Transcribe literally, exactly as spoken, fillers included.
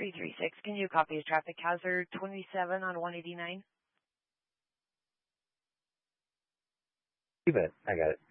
three three six, can you copy a traffic hazard twenty-seven on one eighty-nine? You bet. I got it.